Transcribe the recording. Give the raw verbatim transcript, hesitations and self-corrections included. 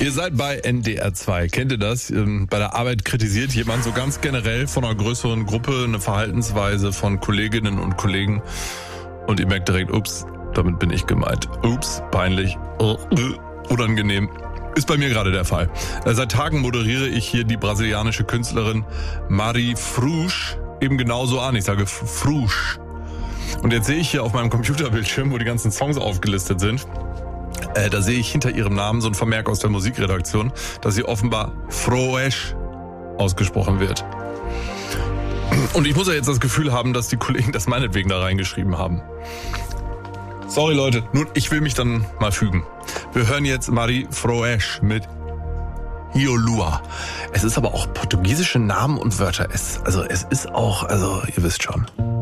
Ihr seid bei N D R zwei. Kennt ihr das? Bei der Arbeit kritisiert jemand so ganz generell von einer größeren Gruppe eine Verhaltensweise von Kolleginnen und Kollegen und ihr merkt direkt, ups, damit bin ich gemeint. Ups, peinlich, uh, uh, unangenehm. Ist bei mir gerade der Fall. Seit Tagen moderiere ich hier die brasilianische Künstlerin Mari Frusch eben genauso an. Ich sage Frusch. Und jetzt sehe ich hier auf meinem Computerbildschirm, wo die ganzen Songs aufgelistet sind, äh, da sehe ich hinter ihrem Namen so ein Vermerk aus der Musikredaktion, dass sie offenbar Froesch ausgesprochen wird. Und ich muss ja jetzt das Gefühl haben, dass die Kollegen das meinetwegen da reingeschrieben haben. Sorry Leute, nun ich will mich dann mal fügen. Wir hören jetzt Mari Froesch mit Hiolua. Es ist aber auch portugiesische Namen und Wörter. Es, also es ist auch, also ihr wisst schon.